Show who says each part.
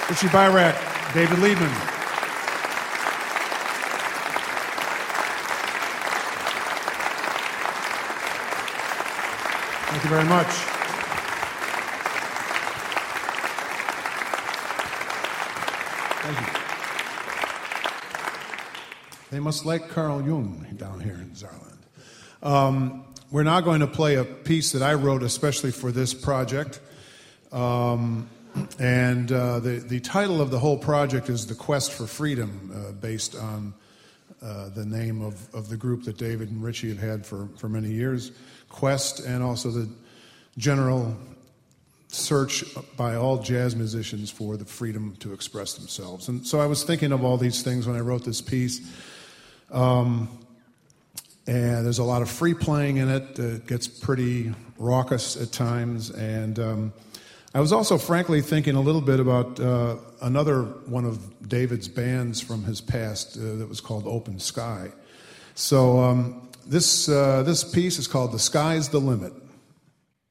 Speaker 1: Richie Byratt, David Liebman. Thank you very much. Thank you. They must like Carl Jung down here in Saarland. We're now going to play a piece that I wrote especially for this project. The title of the whole project is The Quest for Freedom, based on the name of the group that David and Richie have had for many years, Quest, and also the general search by all jazz musicians for the freedom to express themselves. And so I was thinking of all these things when I wrote this piece. And there's a lot of free playing in it. It gets pretty raucous at times. And I was also, frankly, thinking a little bit about another one of David's bands from his past that was called Open Sky. So this piece is called The Sky's the Limit.